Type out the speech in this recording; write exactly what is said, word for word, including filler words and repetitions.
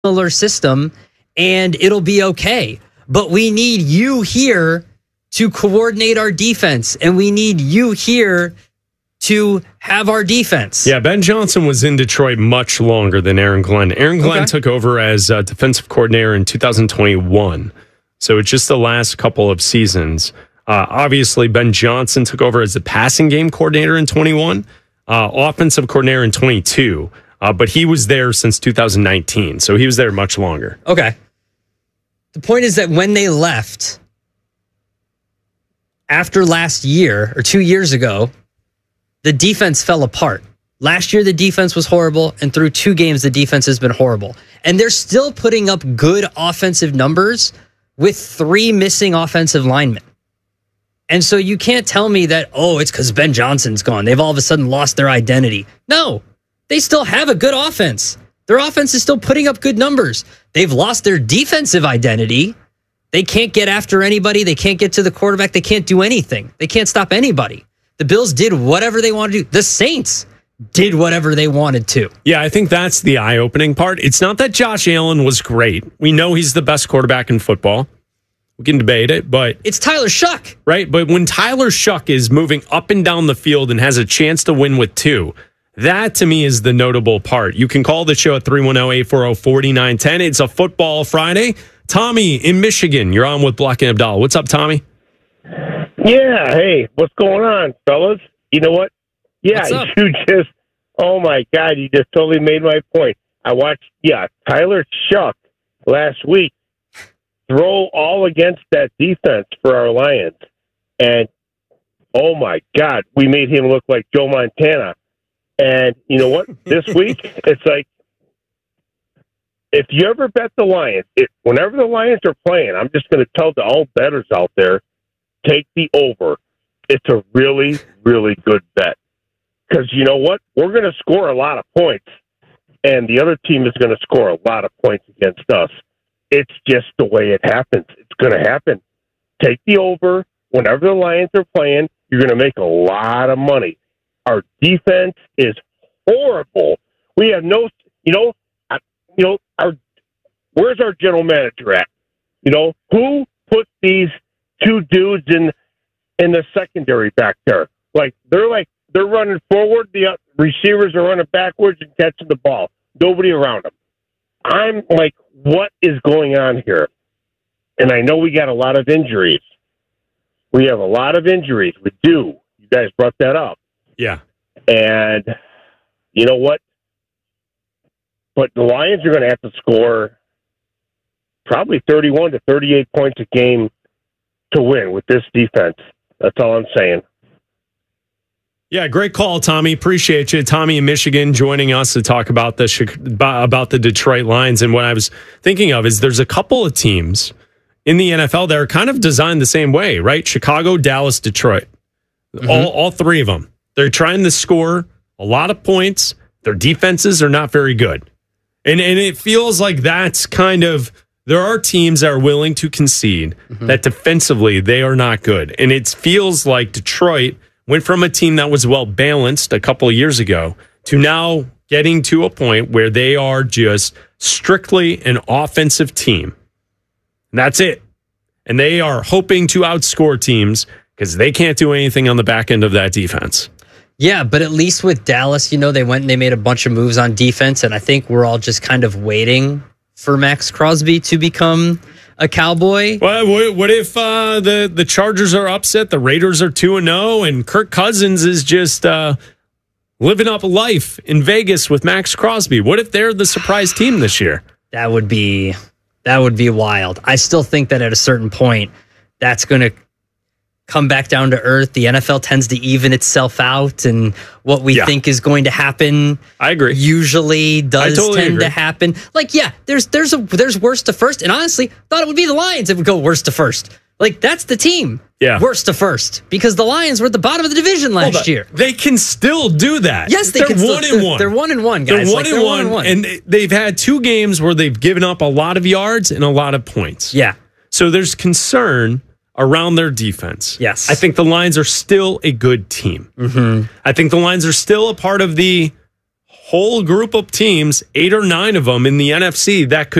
similar system and it'll be okay. But we need you here to coordinate our defense, and we need you here to have our defense. Yeah, Ben Johnson was in Detroit much longer than Aaron Glenn. Aaron Glenn okay. took over as uh, defensive coordinator in two thousand twenty-one. So it's just the last couple of seasons. Uh, obviously, Ben Johnson took over as the passing game coordinator in twenty-one, uh, offensive coordinator in twenty-two. Uh, but he was there since two thousand nineteen, so he was there much longer. Okay. The point is that when they left after last year or two years ago, the defense fell apart. Last year, the defense was horrible, and through two games, the defense has been horrible. And they're still putting up good offensive numbers with three missing offensive linemen. And so you can't tell me that, oh, it's because Ben Johnson's gone. They've all of a sudden lost their identity. No, they still have a good offense. Their offense is still putting up good numbers. They've lost their defensive identity. They can't get after anybody. They can't get to the quarterback. They can't do anything. They can't stop anybody. The Bills did whatever they wanted to do. The Saints did whatever they wanted to. Yeah, I think that's the eye-opening part. It's not that Josh Allen was great. We know he's the best quarterback in football. We can debate it, but... It's Tyler Shuck. Right, but when Tyler Shuck is moving up and down the field and has a chance to win with two, that to me is the notable part. You can call the show at three one zero, eight four zero, four nine one zero. It's a football Friday. Tommy in Michigan, you're on with Block and Abdallah. What's up, Tommy? Yeah, hey, what's going on, fellas? You know what? Yeah, you just, oh my God, you just totally made my point. I watched, yeah, Tyler Shuck last week throw all against that defense for our Lions. And, oh my God, we made him look like Joe Montana. And you know what? This week, it's like, if you ever bet the Lions, it, whenever the Lions are playing, I'm just going to tell the all bettors out there, take the over. It's a really, really good bet. Because you know what? We're going to score a lot of points, and the other team is going to score a lot of points against us. It's just the way it happens. It's going to happen. Take the over. Whenever the Lions are playing, you're going to make a lot of money. Our defense is horrible. We have no, you know, you know, our where's our general manager at? You know, who put these two dudes in in the secondary back there? Like they're like they're running forward, the receivers are running backwards and catching the ball. Nobody around them. I'm like, what is going on here? And I know we got a lot of injuries. We have a lot of injuries. We do. You guys brought that up. Yeah. And you know what? But the Lions are going to have to score probably thirty-one to thirty-eight points a game to win with this defense. That's all I'm saying. Yeah, great call, Tommy. Appreciate you. Tommy in Michigan joining us to talk about the about the Detroit Lions. And what I was thinking of is there's a couple of teams in the N F L that are kind of designed the same way, right? Chicago, Dallas, Detroit. Mm-hmm. All, all three of them. They're trying to score a lot of points. Their defenses are not very good. And and it feels like that's kind of, there are teams that are willing to concede mm-hmm. that defensively they are not good. And it feels like Detroit went from a team that was well balanced a couple of years ago to now getting to a point where they are just strictly an offensive team. And that's it. And they are hoping to outscore teams because they can't do anything on the back end of that defense. Yeah, but at least with Dallas, you know, they went and they made a bunch of moves on defense, and I think we're all just kind of waiting for Max Crosby to become a Cowboy. Well, what if uh, the, the Chargers are upset, the Raiders are two and oh, and Kirk Cousins is just uh, living up life in Vegas with Max Crosby? What if they're the surprise team this year? That would be that would be wild. I still think that at a certain point, that's going to come back down to earth. The N F L tends to even itself out, and what we yeah. think is going to happen, I agree, usually does totally tend agree. to happen. Like, yeah, there's there's a there's worst to first, and honestly, thought it would be the Lions that would go worst to first. Like, that's the team, yeah, worst to first, because the Lions were at the bottom of the division last year. They can still do that. Yes, they they're can. One still, and one. They're one and one, guys. They're one, like, and, they're one, one and one, and they've had two games where they've given up a lot of yards and a lot of points. Yeah, so there's concern around their defense. Yes. I think the Lions are still a good team. Mm-hmm. I think the Lions are still a part of the whole group of teams, eight or nine of them in the N F C, that could